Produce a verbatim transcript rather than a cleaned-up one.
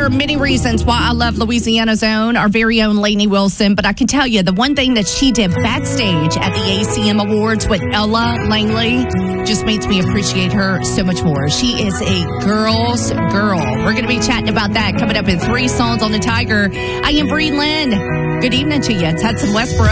are many reasons why I love Louisiana's own, our very own Lainey Wilson. But I can tell you, the one thing that she did backstage at the A C M Awards with Ella Langley just makes me appreciate her so much more. She is a girl's girl. We're going to be chatting about that coming up in three songs on the Tiger. I am Bree Lynn. Good evening to you. It's Hudson Westbrook.